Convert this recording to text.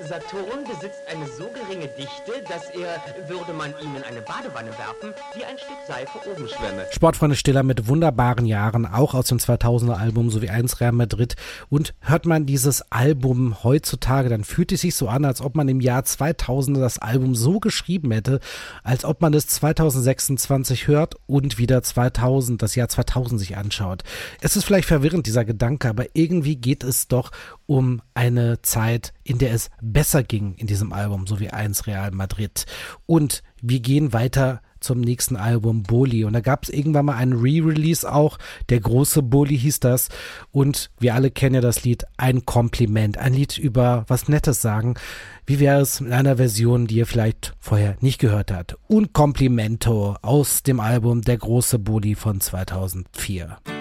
Saturn besitzt eine so geringe Dichte, dass er, würde man ihn in eine Badewanne werfen, wie ein Stück Seife oben schwämme. Sportfreunde Stiller mit wunderbaren Jahren, auch aus dem 2000er Album sowie 1 Real Madrid. Und hört man dieses Album heutzutage, dann fühlt es sich so an, als ob man im Jahr 2000 das Album so geschrieben hätte, als ob man es 2026 hört und wieder das Jahr 2000 sich anschaut. Es ist vielleicht verwirrend, dieser Gedanke, aber irgendwie geht es doch um eine Zeit, in der es besser ging in diesem Album, so wie 1 Real Madrid. Und wir gehen weiter zum nächsten Album, Boli. Und da gab es irgendwann mal einen Re-Release auch, der große Boli hieß das. Und wir alle kennen ja das Lied Ein Kompliment, ein Lied über was Nettes sagen. Wie wäre es mit einer Version, die ihr vielleicht vorher nicht gehört habt? Un Complimento aus dem Album Der große Boli von 2004.